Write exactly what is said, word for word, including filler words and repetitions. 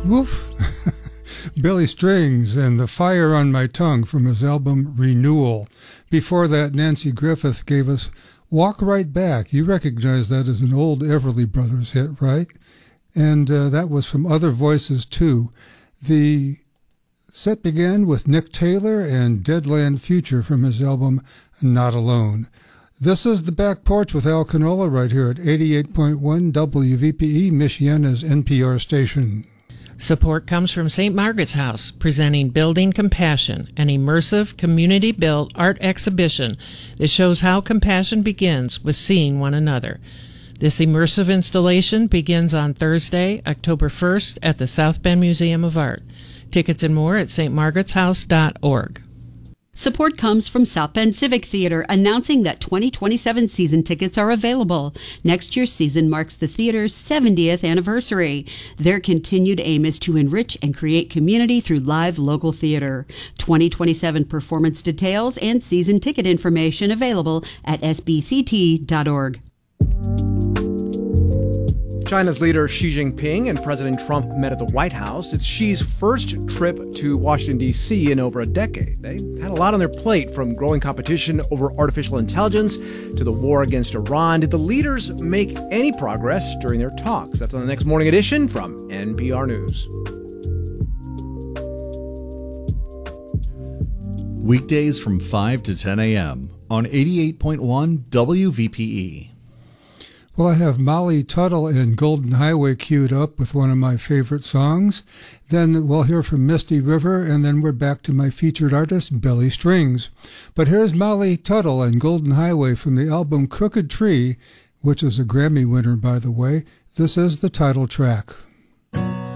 Woof. Billy Strings and The Fire on My Tongue from his album Renewal. Before that, Nancy Griffith gave us Walk Right Back. You recognize that as an old Everly Brothers hit, right? And uh, that was from Other Voices, too. The set began with Nick Taylor and Deadland Future from his album Not Alone. This is The Back Porch with Al Canola right here at eighty-eight point one W V P E, Michiana's N P R station. Support comes from Saint Margaret's House, presenting Building Compassion, an immersive, community-built art exhibition that shows how compassion begins with seeing one another. This immersive installation begins on Thursday, October first at the South Bend Museum of Art. Tickets and more at s t margarets house dot org. Support comes from South Bend Civic Theater, announcing that twenty twenty-seven season tickets are available. Next year's season marks the theater's seventieth anniversary. Their continued aim is to enrich and create community through live local theater. twenty twenty-seven performance details and season ticket information available at s b c t dot org. China's leader Xi Jinping and President Trump met at the White House. It's Xi's first trip to Washington, D C in over a decade. They had a lot on their plate, from growing competition over artificial intelligence to the war against Iran. Did the leaders make any progress during their talks? That's on the next Morning Edition from N P R News. Weekdays from five to ten a.m. on eighty-eight point one W V P E. Well, I have Molly Tuttle and Golden Highway queued up with one of my favorite songs. Then we'll hear from Misty River, and then we're back to my featured artist, Billy Strings. But here's Molly Tuttle and Golden Highway from the album Crooked Tree, which is a Grammy winner, by the way. This is the title track.